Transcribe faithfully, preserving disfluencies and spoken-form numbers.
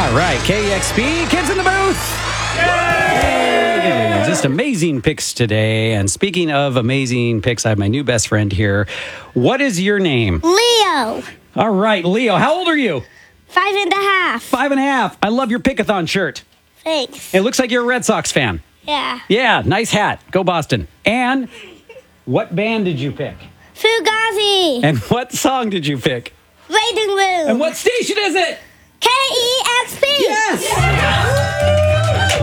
All right, K E X P, kids in the booth. Yay! Just amazing picks today. And speaking of amazing picks, I have my new best friend here. What is your name? Leo. All right, Leo. How old are you? Five and a half. Five and a half. I love your Pickathon shirt. Thanks. It looks like you're a Red Sox fan. Yeah. Yeah, nice hat. Go Boston. And what band did you pick? Fugazi. And what song did you pick? Waiting room. And what station is it? K E X P. Yes!